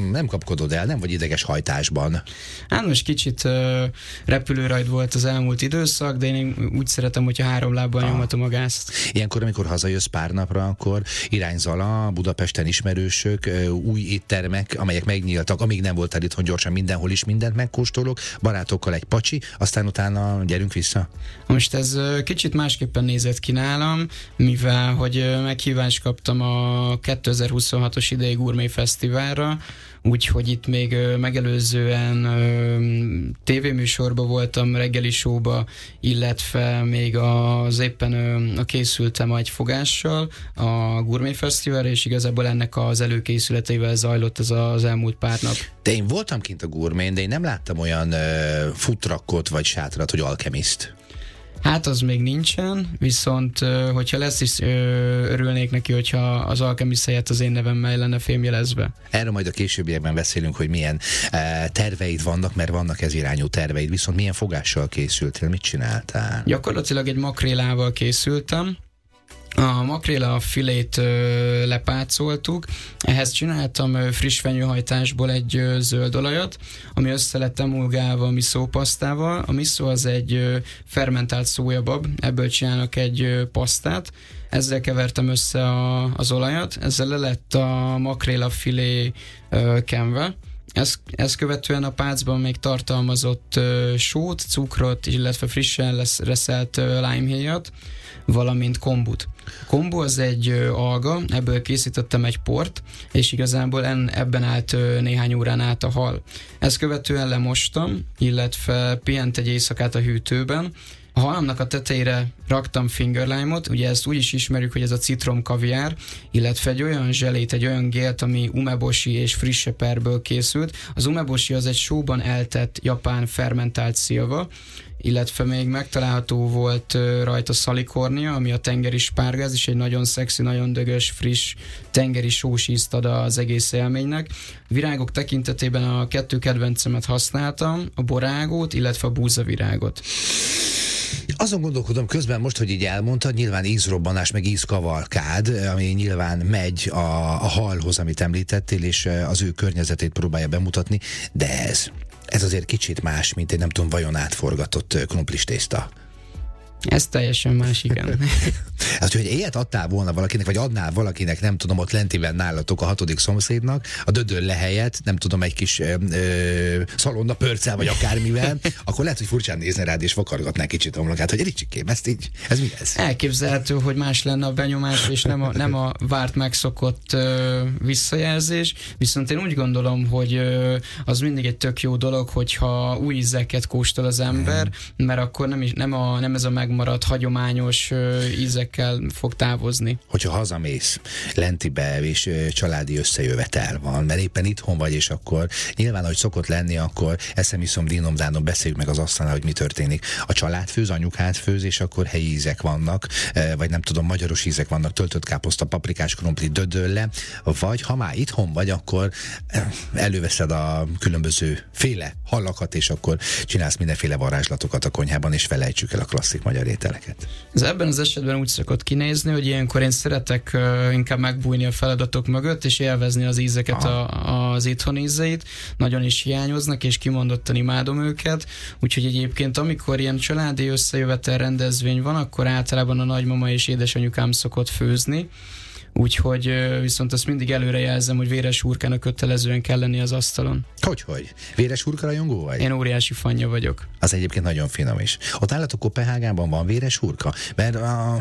nem kapkodod el, nem vagy ideges hajtásban. Hát most kicsit repülőrajt volt az elmúlt időszak, de én úgy szeretem, hogyha 3 lábbal nyomatom a gázt. Ilyenkor, amikor hazajössz pár napra, akkor irányzala, Budapesten ismerősök, új éttermek, amelyek megnyíltak, amíg nem voltál itthon, gyorsan mindenhol is mindent megkóstolok, barátokkal egy pacsi, aztán utána gyerünk vissza. Most ez kicsit másképpen nézett ki nálam, mivel hogy meghívást kaptam a 2026-os idei Gourmet Fesztiválra, úgyhogy itt még megelőzően tévéműsorban voltam, reggeli showba, illetve még éppen készültem egy fogással a Gourmet Fesztiválra, és igazából ennek az előkészületeivel zajlott ez az elmúlt pár nap. De én voltam kint a Gourmet, de én nem láttam olyan futrakot vagy sátrat, hogy Alchemist. Hát az még nincsen, viszont hogyha lesz is, örülnék neki, hogyha az Alchemist helyett az én nevemmel lenne fémjelezve. Erről majd a későbbiekben beszélünk, hogy milyen terveid vannak, mert vannak ez irányú terveid, viszont milyen fogással készültél, mit csináltál? Gyakorlatilag egy makrélával készültem. A makréla filét lepácoltuk, ehhez csináltam friss fenyőhajtásból egy zöld olajat, ami össze lett emulgálva a miszópasztával. A miszó az egy fermentált szójabab, ebből csinálnak egy pasztát, ezzel kevertem össze az olajat, ezzel le lett a makréla filé kenve. Ezt követően a pácban még tartalmazott sót, cukrot, illetve frissen reszelt limehéjat, valamint kombut. Kombu az egy alga, ebből készítettem egy port, és igazából ebben állt néhány órán át a hal. Ezt követően lemostam, illetve pihent egy éjszakát a hűtőben. A halamnak a tetejére raktam fingerlime-ot, ugye ezt úgy is ismerjük, hogy ez a citromkaviár, illetve egy olyan zselét, egy olyan gélt, ami umeboshi és frisse perből készült. Az umeboshi az egy sóban eltett japán fermentált szilva, illetve még megtalálható volt rajta szalikornia, ami a tengeri spárgáz, és egy nagyon szexi, nagyon dögös, friss tengeri sós ízt ad az egész élménynek. Virágok tekintetében a 2 kedvencemet használtam, a borágót, illetve a búzavirágot. Azon gondolkodom közben most, hogy így elmondtad, nyilván ízrobbanás, meg ízkavalkád, ami nyilván megy a halhoz, amit említettél, és az ő környezetét próbálja bemutatni, de ez azért kicsit más, mint egy nem tudom, vajon átforgatott krumplis tészta. Ez teljesen más, igen. Hát, hogy ilyet adtál volna valakinek, vagy adnál valakinek, nem tudom, ott lentiben nálatok a 6. szomszédnak, a dödölle helyett, nem tudom, egy kis szalonna pörccel, vagy akármivel, akkor lehet, hogy furcsán nézne rád, és vakargatná kicsit a homlokát, hogy Ricsikém, ez mi ez? Elképzelhető, hogy más lenne a benyomás, és nem a várt megszokott visszajelzés, viszont én úgy gondolom, hogy az mindig egy tök jó dolog, hogyha új ízeket kóstol az ember, mert akkor nem ez a megmaradt hagyományos ízekkel fog távozni. Hogyha hazamész lentibe, és családi összejövetel van, mert éppen itthon vagy, és akkor nyilván, hogy szokott lenni, akkor eszem, iszom, dínom, dánom, beszéljük meg az asztalnál, hogy mi történik. A család főz, anyukád főz, és akkor helyi ízek vannak, vagy nem tudom, magyaros ízek vannak, töltött káposzta, paprikás krumpli, dödölle, vagy ha már itthon vagy, akkor előveszed a különböző féle hallakat, és akkor csinálsz mindenféle varázslatokat a konyhában, és felejtsük el a klasszik magyar ételeket. Ez ebben az esetben úgy szokott kinézni, hogy ilyenkor én szeretek inkább megbújni a feladatok mögött, és élvezni az ízeket, az itthon ízeit. Nagyon is hiányoznak, és kimondottan imádom őket. Úgyhogy egyébként, amikor ilyen családi összejövetel rendezvény van, akkor általában a nagymama és édesanyukám szokott főzni. Úgyhogy viszont azt mindig előrejelzem, hogy véres hurkának kötelezően kell lenni az asztalon. Hogy? Véres hurka rajongó vagy? Én óriási fanja vagyok. Az egyébként nagyon finom is. Ott nálatok Koppenhágában van véres hurka? Mert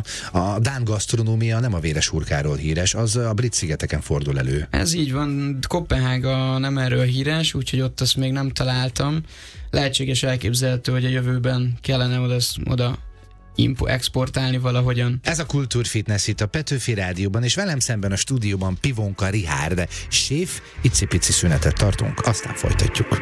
a dán gasztronómia nem a véres hurkáról híres, az a brit szigeteken fordul elő. Ez így van, Koppenhága nem erről híres, úgyhogy ott azt még nem találtam. Lehetséges, elképzelhető, hogy a jövőben kellene oda exportálni valahogyan. Ez a Kultúrfitness itt a Petőfi Rádióban, és velem szemben a stúdióban Pivonka Richárd, séf, icipici szünetet tartunk, aztán folytatjuk.